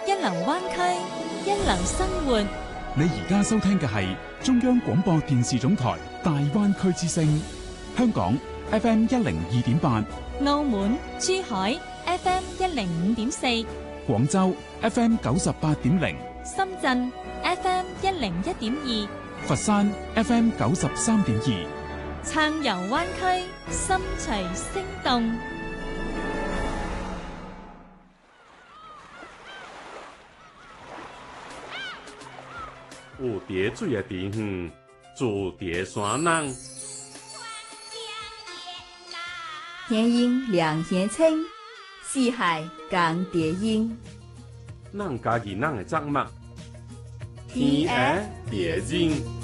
一流灣區，一流生活。 你而家收聽嘅係中央廣播電視總台大灣區之聲，香港 FM 102.8， 澳門、珠海 FM 105.4， 廣州 FM 98.0， 深圳 FM 101.2， 佛山 FM 93.2， 暢遊灣區，心隨聲動。 有蝶水的地方，住蝶山人。 天陰兩天青，四海共蝶音。 咱家己咱的作物，天涯蝶音。